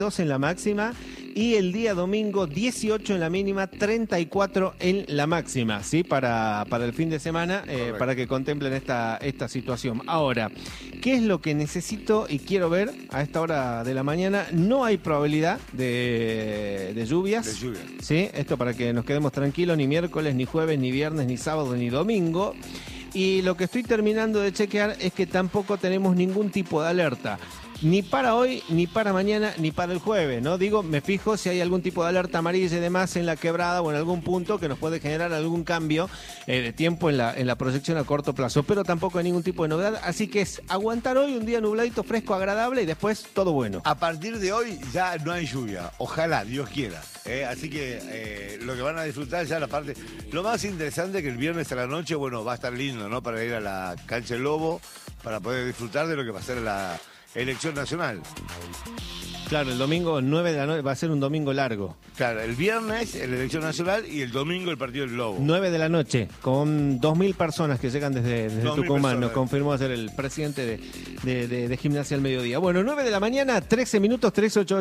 2 en la máxima y el día domingo 18 en la mínima, 34 en la máxima, ¿sí? Para el fin de semana, para que contemplen esta situación. Ahora, ¿qué es lo que necesito y quiero ver a esta hora de la mañana? No hay probabilidad de lluvias. De lluvia. ¿Sí? Esto para que nos quedemos tranquilos, ni miércoles, ni jueves, ni viernes, ni sábado, ni domingo. Y lo que estoy terminando de chequear es que tampoco tenemos ningún tipo de alerta. Ni para hoy, ni para mañana, ni para el jueves, ¿no? Digo, me fijo si hay algún tipo de alerta amarilla y demás en la quebrada o en algún punto que nos puede generar algún cambio de tiempo en la proyección a corto plazo, pero tampoco hay ningún tipo de novedad, así que es aguantar hoy un día nubladito, fresco, agradable y después todo bueno. A partir de hoy ya no hay lluvia, ojalá, Dios quiera. Así que lo que van a disfrutar ya la parte... Lo más interesante es que el viernes a la noche, bueno, va a estar lindo, ¿no? Para ir a la cancha del Lobo, para poder disfrutar de lo que va a ser la elección nacional. Claro, el domingo 9 de la noche va a ser un domingo largo. Claro, el viernes la elección nacional y el domingo el partido del Lobo. 9 de la noche, con 2.000 personas que llegan desde Tucumán, nos confirmó ayer el presidente de Gimnasia al Mediodía. Bueno, 9 de la mañana, 13 minutos,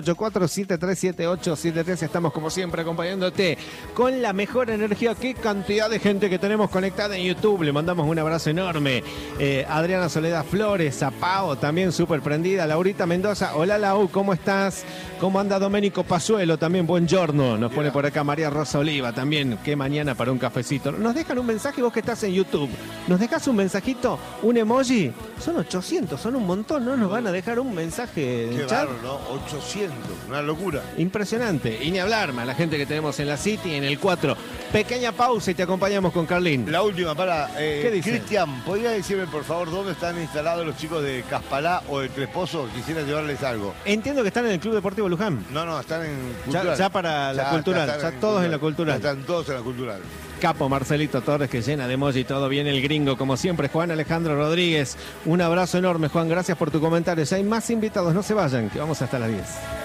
3884-737873. Estamos como siempre acompañándote con la mejor energía. Qué cantidad de gente que tenemos conectada en YouTube. Le mandamos un abrazo enorme. Adriana Soledad Flores, a Pao, también súper prendida. Laurita Mendoza, hola Lau, ¿cómo estás? ¿Cómo anda Doménico Pazuelo? También buongiorno. Nos pone por acá María Rosa Oliva también. Qué mañana para un cafecito. Nos dejan un mensaje, vos que estás en YouTube. ¿Nos dejás un mensajito? ¿Un emoji? Son 800, son un montón, ¿no? Nos van a dejar un mensaje en chat. Claro, ¿no? 800, una locura. Impresionante. Y ni hablar más, la gente que tenemos en la City, en el 4. Pequeña pausa y te acompañamos con Carlín. La última, ¿qué dice? Cristian, ¿podría decirme por favor dónde están instalados los chicos de Caspalá o de Tres Pozos? Quisiera llevarles algo. Entiendo que están en el Club Deportivo Luján. No, están en Cultural. Ya para la Cultural, ya todos en la Cultural. Ya están todos en la Cultural. Capo Marcelito Torres, que llena de emoji, todo bien el gringo, como siempre. Juan Alejandro Rodríguez, un abrazo enorme, Juan, gracias por tu comentario. Ya hay más invitados, no se vayan, que vamos hasta las 10.